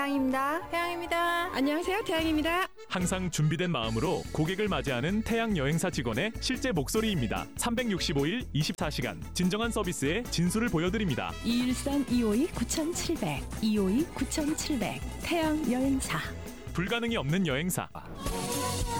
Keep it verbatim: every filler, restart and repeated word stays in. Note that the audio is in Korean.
태양입니다. 태양입니다. 안녕하세요, 태양입니다. 항상 준비된 마음으로 고객을 맞이하는 태양 여행사 직원의 실제 목소리입니다. 삼백육십오 일 이십사 시간 진정한 서비스의 진수를 보여드립니다. 이일삼 이오이 구칠공 공 이오이 구칠공 공 태양 여행사. 불가능이 없는 여행사.